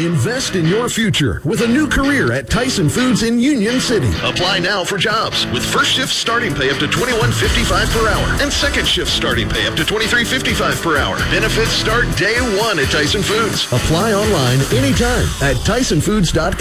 Invest in your future with a new career at Tyson Foods in Union City. Apply now for jobs with first shift starting pay up to $21.55 per hour and second shift starting pay up to $23.55 per hour. Benefits start day one at Tyson Foods. Apply online anytime at TysonFoods.com.